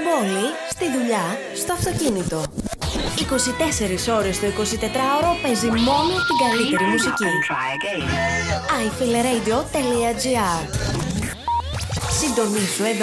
πόλη, στη δουλειά, στο αυτοκίνητο. 24 ώρες το 24ωρο παίζει μόνο την καλύτερη μουσική. iFeelRadio.gr. Συντονίσου εδώ.